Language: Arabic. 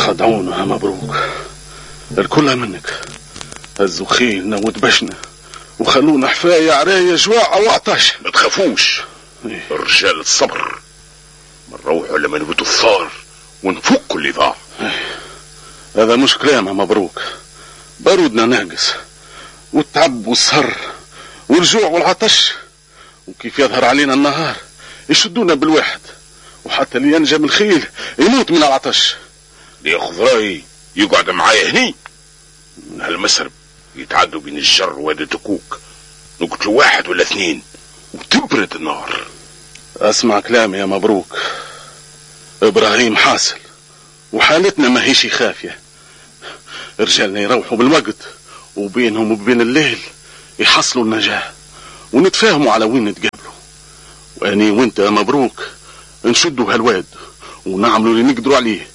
خدعونا يا مبروك، الكلها منك. هزوا خيلنا ودبشنا وخلونا حفاية عراية جواع وعطش. ما تخافوش الرجال الصبر، ما نروحوا لما نبتوا الثار ونفكوا اللي ضاع. هذا مش كلام يا مبروك، بارودنا ناقص والتعب والسهر والجوع والعطش، وكيف يظهر علينا النهار يشدونا بالواحد، وحتى اللي ينجى من الخيل يموت من العطش. اللي ياخذ رايي يقعد معايا هني من هالمسرب، يتعدوا بين الجر وادي تكوك، نقتلوا 1 ولا 2 وتبرد النار. اسمع كلامي يا مبروك، ابراهيم حاصل وحالتنا ما هيش خافية. رجالنا يروحوا بالوقت وبينهم وبين الليل يحصلوا النجاة ونتفاهموا على وين نتقابلوا، واني وانت يا مبروك نشدوا هالواد ونعملوا اللي نقدروا عليه